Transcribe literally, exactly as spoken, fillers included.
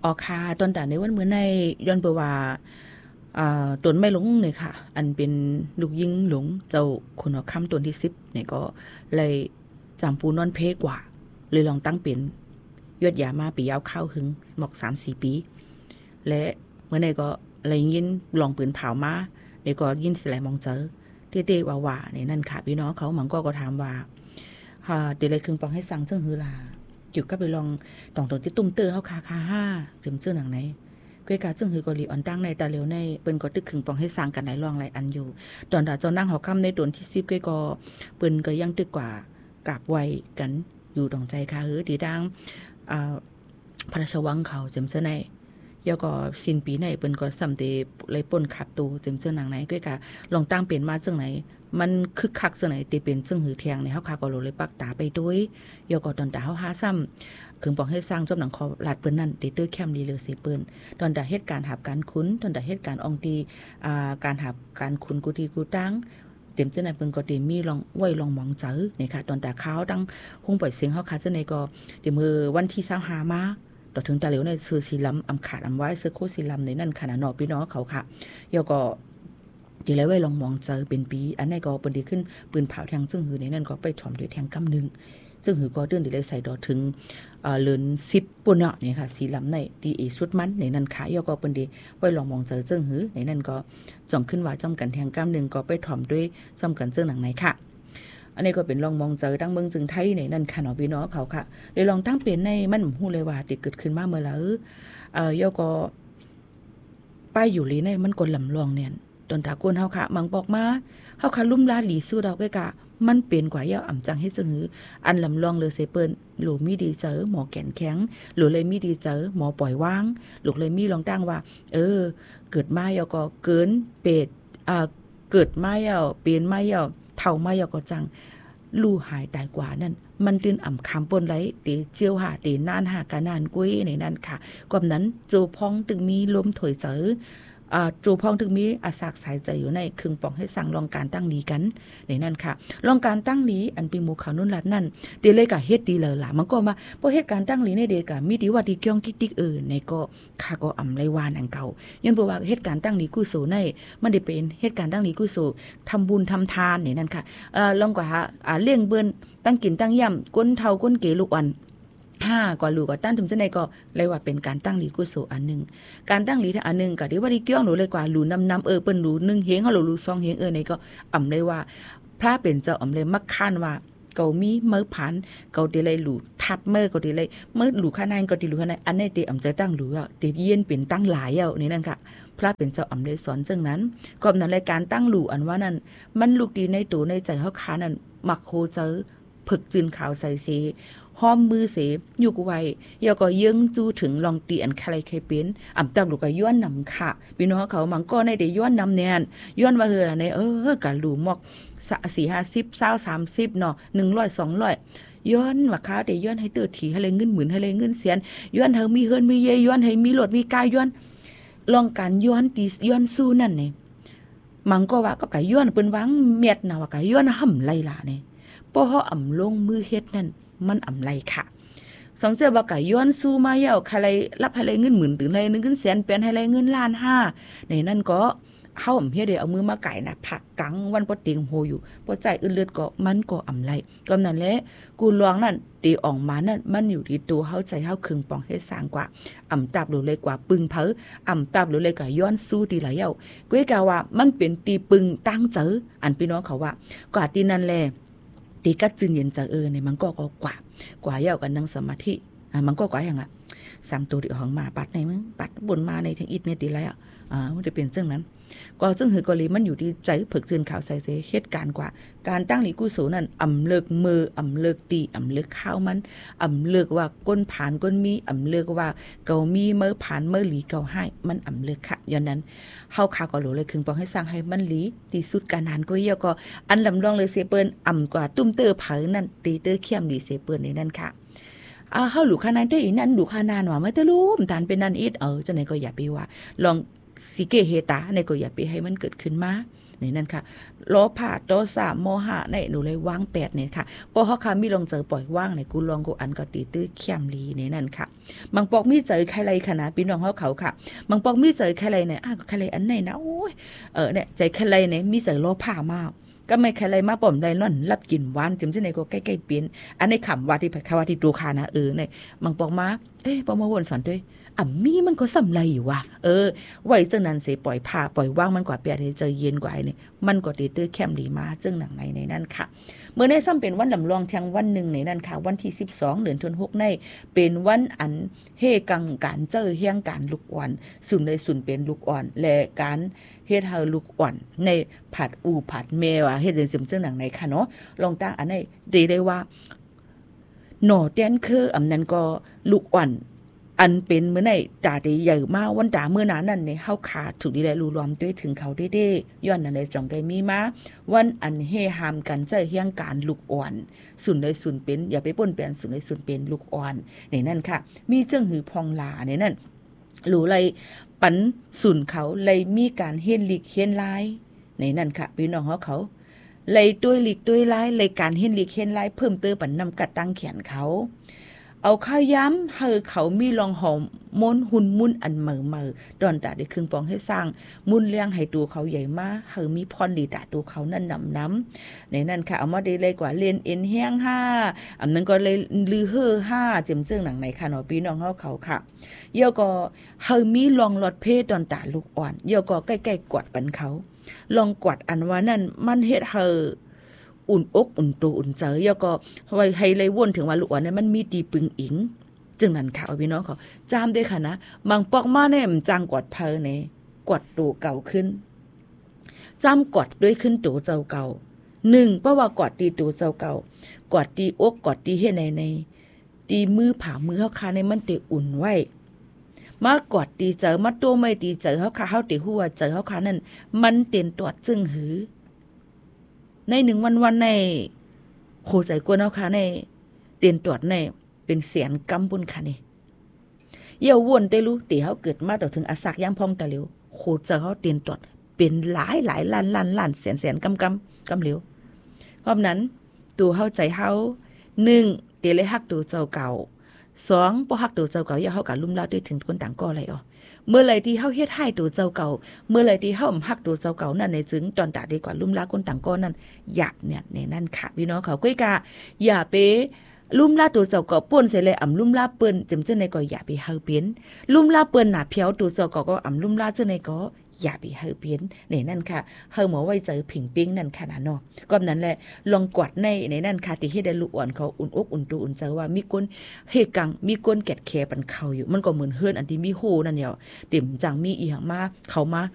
ออค่ะตอนแต่ในวันเมื่อในย้อนไปว่าอ่าตนไม่หลงเลยค่ะอันเป็นลูกยิงหลงเจ้าคนเอาคำตนที่สิบเนี่ยก็เลยจำปูนอนเพกว่าเลยลองตั้งเป็นยอดยามาปียาวเข้าหึงหมอกสามสี่ปีและเมื่อในก็เลยยินลองปืนเผามาเดี๋ยวก็ยินสลายมองเจอเต้ๆว่าๆในนั่นค่ะพี่น้องเขาหมังก็ก็ถามว่าฮ่าเดี๋ยวเลยคึงปองให้สั่งซึ่งฮือลาอยู่ก็ไปลองตองตรงที่ตุ้มเตอเฮาคาคาห้าจึมเจ้าหนังไหนกวยกาซึ่งฮือกอลีอ่อนตั้งในตาเหลียวในเปิ้นก็ตึกคึงปองให้สั่งกันไหนลองหลายอันอยู่ตอนดาเจ้านั่งหอค่ำในตนที่สิบกวยก็เปิ้นก็ยังตึกกว่ากราบไว้กันอยู่ดองใจค่ะฮือดีดังอ่าพระราชวังเขาจึมเจ้าในยอก็สิ้นปีไหนเปิ้นก็สำเตเลยป่นขับตูจึมเจ้าหนังไหนกวยกาลองตั้งเป็นมาจังไหนมันคึกคักจังไหนติเป็นซึ่งหือเทียงในเฮาคาก็โลเลยปักตาไปด้วยยอก็ตอนตาเฮาหาซ้ำคึงปองให้สร้างจบหนังคอลาดเปิ้นนั่นติเตอร์แคมดีเลยเสเปิ้นตอนตาเหตุการณ์หับการคุ้นตอนตาเหตุการณ์อองตีอ่าการหับการคุ้นกูทีกูตั้งเต็มจังไหนเปิ้นก็ได้มีลองไว้ลองมองเจอนี่ค่ะตอนตาขาวดังฮงปล่อยเสียงเฮาคาจังไหนก็เดี๋ยวมื้อวันที่ยี่สิบห้ามาต่อถึงตาเหลียวในซื้อสีลำอำขาดอำไว้ซื้อโคสีลำในนั่นค่ะเนาะพี่น้องเขาค่ะยอก็ดีแล้วไว้ลองมองเจอเป็นปีอันนี้ก็เปิ้นดีขึ้นปืนเผาแทงซึ่งหือในนั้นก็ไปถอมด้วยแทงกำนึงซึ่งหือก็เดินดีเลยใส่ดอถึงเอ่อเลินสิบปุ่นเนาะนี่ค่ะสีลำในตีเอสุดมันในนั้นขายก็เปิ้นดีไว้ลองมองเจอซึ่งหือในนั้นก็จ่องขึ้นว่าจ้อมกันแทงกำนึงก็ไปถอมด้วยจ้อมกันซึ่งหนังไหนค่ะอันนี้ก็เป็นลองมองเจอตั้งเมืองจึงไทยในนั้นค่ะเนาะพี่น้องเขาค่ะเลยลองตั้งเป็นในมันฮู้เลยว่าติเกิดขึ้นมาเมื่อแล้วเอ่อยก็ป้ายอยู่ลีในมันก็ลำลองเนี่ยตอนตากวนเฮาค่ะมังบอกมาเฮาค่ะลุ่มลาหลีสู้ดอกไว้กะมันเป็นกว่าย่าอ่ำจังให้จึงหืออันลำลองเลยเสเปิ้นหลูมีดีเจอหมอแก่นแข็งหลูเลยมีดีเจอหมอปล่อยวางลูกเลยมีลองตั้งว่าเออเกิดมาย่าก็เกินเป็ดอ่าเกิดมาย่าเป็นมาย่าเฒ่ามาย่าก็จังลู่หายตายกว่านั่นมันตื่นอ่ำคำปนไหลเตเจียวหาเตนานหากานานกุ้ยในนั้นค่ะกว่านั้นโจพองตึงมีลมถอยเจออ่าจูพองถึงมีอาสากสายใจอยู่ในครึ่งปองให้สั่งลองการตั้งหลีกันในนั่นค่ะลองการตั้งหลีอันปีหมู่เขานุ่นลัดนั่นเดเลยกะเฮ็ดดีเลยล่ะมันก็มาเพราะเหตุการณ์ตั้งหลีในเดกะมีดีว่าดีเกี่ยงติ๊กๆเออในก็ค่าก็อำไรวานอันเก่าย้อนเพราะว่าเหตุการณ์ตั้งหลีกุศลในมันได้เป็นเหตุการณ์ตั้งหลีกุศลทำบุญทำทานในนั่นค่ะเอ่อลองก็หาอ่าเลี้ยงเบิ่นตั้งกินตั้งย่ำก้นเฒ่าก้นเกลูกอ่อนห้าก่อนลูกก็ตั้งถึงจะในก็เลยว่าเป็นการตั้งหลีกุศลอันนึงการตั้งหลีอันนึงก็ที่ว่าดีเกี่ยวหนูเลยกว่าหลูนำนำเออเปิ้นหลูหนึ่งเฮงเฮาหลูสองเฮงเออในก็อ่ำเลยว่าพระเป็นเจ้าอ่ำเลยมักค้านว่าเกามีเมื่อผ่านเกาได้เลยหลูทับเมื่อก็ได้เลยเมื่อหลูข้างในก็ได้หลูข้างในอันนี้เตอ่ำจะตั้งหลูอ่ะเตเย็นเป็นตั้งหลายอ่ะนี่นั่นค่ะพระเป็นเจ้าอ่ำเลยสอนจังนั้นก็นั้นรายการตั้งหลูอันว่านั้นมันลูกดีในตัวในใจเฮาค้านั่นมักโคเจอผึกจืนขาวใส่เสห้อมมือเสอยู่กไว้ยาก็ยึงจูถึงลองตีอันใครเคยเป็นอ่ำตับลูกก็ย้อนนำค่ะพี่น้องเขามังก็ในได้ย้อนนำแนนย้อนว่าเฮือในเออกะหลูมอกสี่ห้าสิบเศร้าสามสิบเนาะหนึ่งร้อยสองร้อยย้อนว่าเขาได้ย้อนให้เติร์ถีให้เลยเงินหมื่นให้เลยเงินเสียนย้อนเฮามีเฮือนมีเยย้อนให้มีรถมีกายย้อนลองการย้อนตีย้อนสู้นั่นนี่มังก็ว่าก็กะย้อนเปิ้นวังเม็ดน่ะว่ากะย้อนห่ำไล่ล่ะนี่เพราะเฮาอ่ำลงมือเฮ็ดนั่นมันอ่ำไรค่ะสองเจ้าบอกกะย้อนสู้มาเย่าใครรับให้ไรเงินหมื่นถึงไรเงินแสนเป็นให้ไรเงินล้านห้าในนั่นก็เฮาอ่ำเฮ็ดได้เอามือมาไก่น่ะผักกังวันบ่เต็งโหอยู่บ่ใจอื่นเลือดก็มันก็อ่ำไรก็นั่นแหละกูลวงนั่นตีออกมานั่นมันอยู่ที่ตัวเฮาใจเฮาครึ่งปองให้สร้างกว่าอ่ำตับหรือเลยกว่าปึงเผออ่ำตับหรือเลยกะย้อนสู้ตีหลายเย่าก้วยกะว่ามันเป็นตีปึงตั้งเจออันพี่น้องเขาว่ากว่าตีนั่นแลตีกัดจืนเย็นจะเออเนี่ยมันก็ก็กว่ากว่าเย่ากันนั่งสมาธิอ่ามันก็กว่าอย่างอ่ะสามตัวเดียวของมาปัดในมึงปัดบนมาในทางอิดเนี่ยตีไรอ่ะอ่ามันจะเป็นเรื่องนั้นก็ซึ่งหือกอลีมันอยู่ที่ใจเผือกจืนข่าวใส่เสเหตุการณ์กว่าการตั้งหลีกุศลนั่นอ่ำเลิกมืออ่ำเลิกตีอ่ำเลิกข้าวมันอ่ำเลิกว่าก้นผ่านก้นมีอ่ำเลิกว่าเกามีเมื่อผ่านเมื่อหลีเกาให้มันอ่ำเลิกค่ะย้อนนั้นเฮาคาก็รู้เลยคึงปองให้สร้างให้มันหลีตีสุดการนานก็เยอะก็อันลำลองเลยเสเปิ้นอ่ำกว่าตุ้มเตอเผานั่นตีเตอเข้มหลีเสเปิ้นในนั้นค่ะอ่าเฮาหลูขานานด้วยอีนั่นหลูขานานว่าไม่ตะลุมทานเป็นนั่นอีดเออจังไหนก็อย่าไปว่าลองสิเกเฮตาในก็อย่าไปให้มันเกิดขึ้นมานี่นั่นค่ะโลภะโทสะโมหะในหนูเลยว่างแปดเนี่ยค่ะพอเฮาค่ะมีลงเจอปล่อยว่างในกูลองกูอันก็ตีตื้อเข้มลีนี่นั่นค่ะบางปอกมีเจอใครไรค่ะนะพี่น้องเฮาเขาค่ะบางปอกมีเจอใครไรเนี่ยอ้าวใครไรอันไหนนะโอ้ยเออเนี่ยใจใครไรเนี่ยมีเจอโลภะมากก็ไม่ใครไรมาป่อมได้ล่อนรับกินหวานจิมซิในก็ใกล้ๆเปลี่ยนอันในคำว่าที่คำว่าที่ตูคานะเออเนี่ยบางปอกมาเอ้ยปอมาวนสอนด้วยอ่ำมีมันก็สำไรอยู่ว่ะเออไว้จังนั้นสิปล่อยผ้าปล่อยว่างมันกว่าเปียดให้เจอเย็นกว่าไอ้นี่มันก็ตีตื้อแคมดีมาจึงหนังในในนั้นค่ะเมื่อในซ้ำเป็นวันลำลองแทงวันหนึ่งในนั้นค่ะวันที่สิบสองเดือนธันวาคมในเป็นวันอันเฮกังการเจอเฮียงการลูกอ่อนสุนในสุนเป็นลูกอ่อนและการเฮ็ดให้ลูกอ่อนในผัดอูผัดแมวเฮ็ดจังซึ่งหนังในค่ะเนาะลองตั้งอันนี้ดีได้ว่าหน่อแตนคืออำนั้นก็ลูกอ่อนอันเป็นเมื่อไหร่ตาได้ใหญ่มากวันตาเมื่อนั้นนั่นในเฮาขาดถูกดีแลรู้รวมด้วยถึงเขาได้ได้ย้อนนั่นเลยจองได้มีมาวันอันเฮหามกันใจเฮียงการลูกอ่อนสุนเลยสุนเป็นอย่าไปป่นเปลี่ยนสุนเลยสุนเป็นลูกอ่อนในนั่นค่ะมีเจ้งหือพองลาในนั่นรู้ไรปันสุนเขาเลยมีการเฮียนลีกเฮียนลายในนั่นค่ะพี่น้องเขาเขาเลยด้วยลีกด้วยลายเลยการเฮียนลีกเฮียนลายเพิ่มเติมปันนำกัดตั้งแขนเขาเอาข้าวย้ำเฮอเขามีลองหอมม้นหุ่นมุ่นอันเหม่อเม่อดอนตาได้ครึ่งปองให้สร้างมุ่นเลี้ยงให้ตัวเขาใหญ่มาเฮอมีพรดีตาตัวเขานั่นนำน้ำในนั้นค่ะเอามาได้เลยกว่าเรียนเอ็นแห้งห้าอันนั้นก็เลยลือเฮอห้าเจิมเจิงหนังในค่ะเนาะพี่น้องเฮาเขาค่ะเยี่ยวก็เฮอมีลองหลอดเพศดอนตาลูกอ่อนเยี่ยวก็ใกล้ๆกวดปันเขาลองกวดอันว่านั่นมันเฮ็ดเฮออุ่นอกอุ่นตัวอุ่นใจแล้วก็ไว้ให้เลยวนถึงว่าลูกอ่อนนั้นมันมีดีปึงอิงจึงนั้นค่ะพี่น้องเขาจามด้วยค่ะนะบางปอกมาเนี่ยมันจางกอดเพอเนี่ยกอดตัวเก่าขึ้นจำกอดด้วยขึ้นตัวเจ้าเก่าหนึ่งเพราะว่ากอดตีตัวเจ้าเก่ากอดตีอกกอดตีเฮ็ดในในตีมือผ่ามือเฮาคาในมันเตอุ่นไว้มากอดตีเจอมาตัวไม่ตีเจอเฮาคาเฮาตีหัวเจอเฮาคานั่นมันเตียนตรวจจึงหือในหนึ่งวันวันในโคใจกวนเอาค่ะในเตียนตรวจในเป็นแสนกำบุญค่ะนี่เยี่ยววนได้รู้ตีเขาเกิดมาต่อถึงอาศักย่ำพองตะเหลียวโคใจเขาเตียนตรวจเป็นหลายหลายล้านล้านล้านแสนแสนกำกำกำเหลียวเพราะนั้นตัวเขาใจเขาหนึ่งเตียเลยฮักตัวเจ้าเก่าสองพอฮักตัวเจ้าเก่าอย่าเขากับลุ่มเล่าด้วยถึงคนต่างก็อะไรอ๋อเมื่อไรที่เฮาเฮ็ดให้ตัวเจ้าเก่าเมื่อไรที่เฮาฮักตัวเจ้าเก่านั่นในจึงตอนตาดีกว่าลุ่มลาคนต่างก็นั่นหยาบเนี่ยในนั่นค่ะพี่น้องเขาก้อยกาอย่าไปลุ่มลาตัวเจ้าเก่าป่นเสร็จเลยอ่ำลุ่มลาเปิ้นจำเจ้าในก็อย่าไปเฮาเปลี่ยนลุ่มลาเปิ้นหน้าเพียวตัวเจ้าเก่าก็อ่ำลุ่มลาเจ้าในก็อย่าไปเฮาเปลี่ยนในนั่นค่ะเฮาหมอไว้เจอผิงปิ้งนั่นค่ะนะเนาะก็นั้นแหละลองกวาดในในนั่นค่ะที่เฮ็ดได้ลูกอ่อนเขาอุ่นอกอุ่นตัวอุ่นใจว่ามีคนเฮกังมีคนแกดแคปันเขาอยู่มันก็เหมือนเฮือนอันที่มีโหนั่นเดียวเต็มจังมีอีหยังมาเขามา